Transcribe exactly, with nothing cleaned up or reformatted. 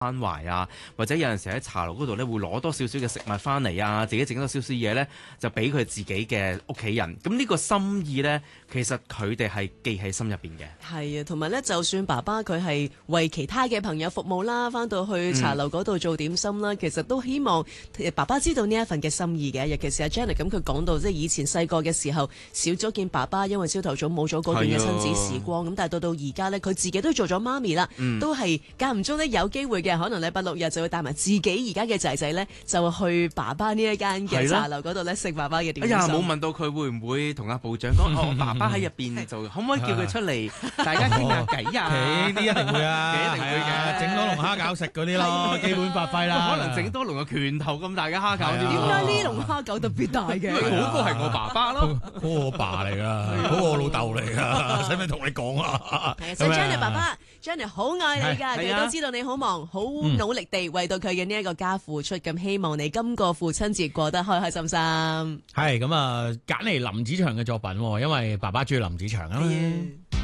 關懷啊，或者有陣時喺茶樓嗰度咧會攞多少少嘅食物翻嚟啊，自己整多少少嘢咧就俾佢自己嘅屋企人。咁呢個心意咧，其實佢哋係記喺心入邊嘅。 係啊，同埋咧，就算爸爸佢係為其他嘅朋友服務啦，翻到去茶樓嗰度做點心啦，嗯、其實都希望爸爸知道呢一份嘅心意嘅。尤其是阿 Janet 咁，佢講到即係以前細個嘅時候少咗見爸爸，因為朝頭早冇咗嗰段嘅親子時光。咁、啊、但係到到而家咧，佢自己都做咗媽咪啦，嗯、都係間唔中咧有機會嘅。可能禮拜六日就會帶埋自己而家嘅仔仔咧，就去爸爸呢一間嘅茶樓嗰度咧食爸爸嘅點心。 哎呀，冇問到佢會唔會同阿部長講，哦，爸爸喺入邊就可唔可以叫佢出嚟，大家傾下偈啊？ 呢啲一定會啊， 一定會嘅， 整多龍蝦餃食嗰啲咯，基本發揮啦。 可能整多龍個拳頭咁大嘅蝦餃。 點解呢龍蝦餃特別大嘅？ 因為嗰個係我爸爸咯， 嗰個我爸嚟噶，嗰個我老豆嚟噶，使唔使同你講啊？ 所以 Janet 爸爸 ，Janet 好愛你㗎，佢都知道你好忙，好努力地為到佢嘅呢一個家付出，咁希望你今個父親節過得開開心心。 係咁啊，揀嚟林子祥嘅作品，因為爸爸中意林子祥啊嘛。